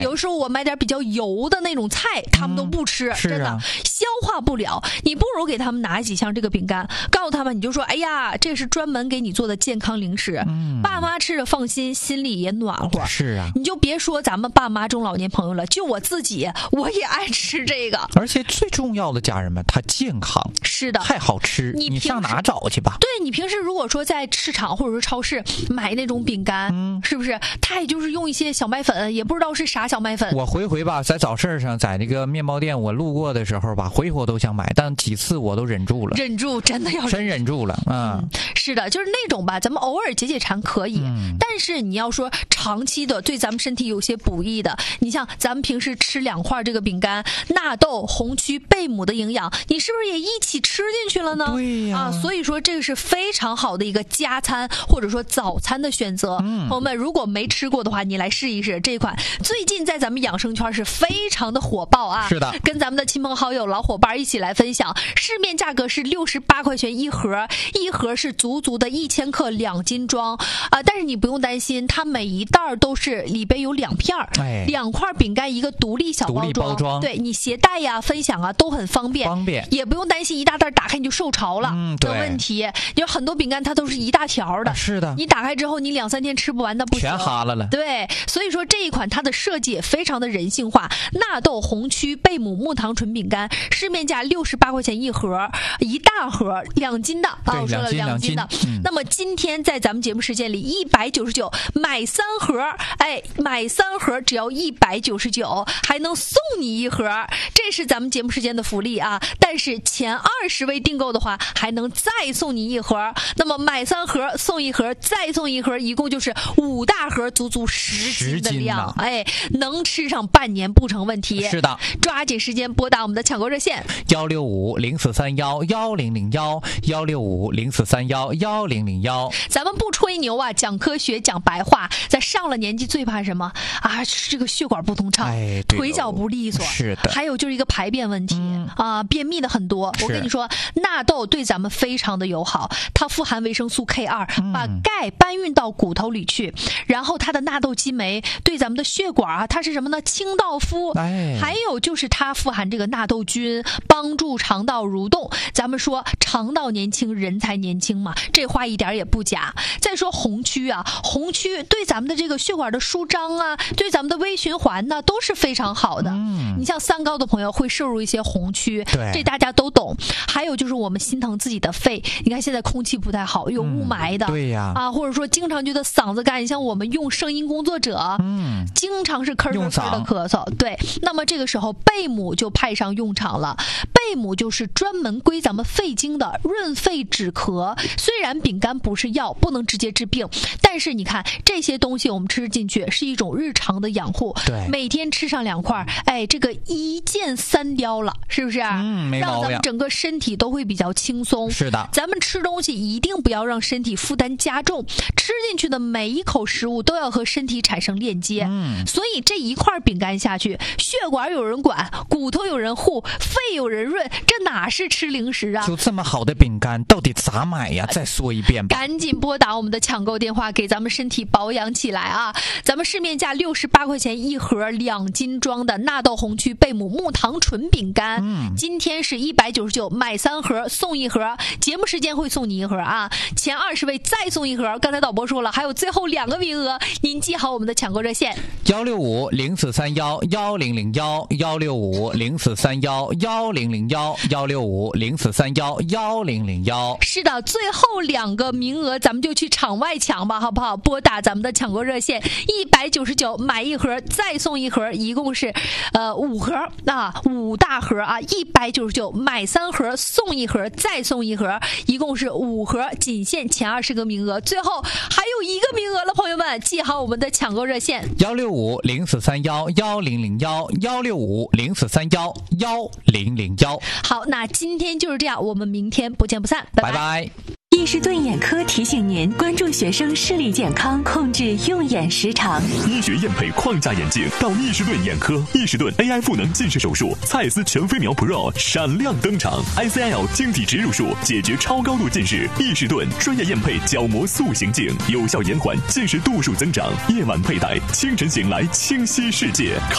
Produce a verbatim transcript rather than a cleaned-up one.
有时候我买点比较油的那种菜，他们都不吃， 嗯、 真的、啊、消化不了。你不如给他们拿几箱这个饼干，告诉他们，你就说，哎呀，这是专门给你做的健康零食， 嗯、 爸妈吃着放心，心里也暖和。 是啊， 你就别说咱们爸妈中老年朋友了，就我自己，我也爱吃这个。 而且最重要的，家人们，它健康， 是的， 太好吃，你上哪找去吧？ 对，你平时如果说在市场或者说超市买那种饼干，嗯，是不是？它也就是用一些小麦粉，也不知道是啥小麦粉。 我回回吧，在早市上，在那个面包店，我路过的时候吧，回回我都想买，但几次我都忍住了。 忍住，真的要忍住真忍住了啊、嗯！ 是的，就是那种吧，咱们偶尔解解馋可以，嗯、但是你要说长期的对咱们身体有些补益的，你像咱们平时吃两块这个饼干，纳豆、红曲、贝母的营养，你是不是也一起吃进去了呢？ 对呀、 啊，所以说这个是非常好的一个加餐或者说早餐的选择。嗯、朋友们，如果没吃过的话，你来试一试这款，最近在咱们养生圈是非常的火爆啊！ 是的， 跟咱们的亲朋好友、老伙伴一起来分享，市面价格是六十八块钱一盒，一盒是足足的一千克，两斤装啊！但是你不用担心，它每一袋都是里边有两片儿， 哎， 两块饼干一个独立小包装， 独立包装， 对你携带呀、分享啊都很方便， 方便， 也不用担心一大袋打开你就受潮了的问题。嗯、有很多饼干它都是一大条的， 啊、是的， 你打开之后你两三天吃不完，那不行， 全哈了了。 对，所以说这一款它的设计也非常的人性化，纳豆、红曲、贝母、木糖醇饼干，市面价六十八块钱一盒，一大盒两斤的啊，我说了两斤的。嗯、那么今天在咱们节目时间里，一百九十九买三盒，哎，买三盒只要一百九十九，还能送你一盒，这是咱们节目时间的福利啊！但是前二十位订购的话，还能再送你一盒。那么买三盒送一盒，再送一盒，一共就是五大盒，足足十斤的量， 啊、 哎，能吃上半年不成问题。 是的， 抓紧时间拨打我们的抢购热线幺六五零四三幺幺零零幺幺六五零四三幺幺零零幺。 咱们不吹牛啊，讲科学，讲白话。在上了年纪最怕什么啊？这个血管不通畅， 哎， 腿脚不利索， 是的。 还有就是一个排便问题、 嗯、 啊，便秘的很多。我跟你说，纳豆对咱们非常的友好，它富含维生素 K 二，把钙搬运到骨头里去，然后它的纳豆激酶对咱们的血管啊，它是什么呢？清道夫。 哎， 还有就是它富含这个纳豆菌，帮助肠道蠕动。咱们说肠道年轻，人才年轻嘛，这话一点也不假。再说红曲啊，红曲对咱们的这个血管的舒张啊，对咱们的微循环呢，都是非常好的。嗯，你像三高的朋友会摄入一些红曲， 对， 这大家都懂。还有就是我们心疼自己的肺，你看现在空气不太好，有雾霾的， 嗯、对呀， 啊，或者说经常觉得嗓子干，你像我们用声音工作者，嗯，经常是咳咳咳的咳嗽，对。那么这个时候贝母就派上用场了。贝母就是专门归咱们肺经的，润肺止咳。虽然饼干不是药，不能直接治病，但是你看这些东西我们吃进去是一种日常的养护， 对， 每天吃上两块，哎，这个一箭三雕了，是不是？ 嗯，没毛病， 让咱们整个身体都会比较轻松。 是的， 咱们吃东西一定不要让身体负担加重，吃进去的每一口食物都要和身体产生链接。嗯，所以这一块饼干下去，血管有人管，骨头有人护，肺有人润，这哪是吃零食啊？ 就这么好的饼干，到底咋买呀？再说一遍吧。 赶紧拨打我们的抢购电话，给咱们身体保养起来啊！咱们市面价六十八块钱一盒，两斤装的纳豆红曲贝母木糖醇饼干，嗯，今天是一百九十九，买三盒送一盒，节目时间会送你一盒啊！前二十位再送一盒。刚才导播说了，还有最后两个名额，您记好我们的抢购热线： 幺六五零四三幺幺零零幺幺六五零四三幺幺零零幺幺六五零四三幺幺零零幺。 是的，最后两个名额，咱们就去场外抢吧，好不好？拨打咱们的抢购热线一百九十九，买一盒再送一盒，一共是呃五盒啊，五大盒啊，一百九十九买三盒送一盒再送一盒，一共是五盒，仅限前二十个名额，最后还有一个名额了，朋友们，记好我们的抢购热线幺六五零四三幺幺零零幺幺六五零四三幺幺零零幺。 好，那今天就是这样，我们明天不见不散，拜拜。 拜拜。 易士顿眼科提醒您关注学生视力健康，控制用眼时长。 医学验配框架眼镜到易士顿眼科，易士顿 A I 赋能近视手术，蔡司全飞秒 Pro 闪亮登场 ，I C L 晶体植入术解决超高度近视。易士顿专业验配角膜塑形镜，有效延缓近视度数增长。夜晚佩戴，清晨醒来清晰世界。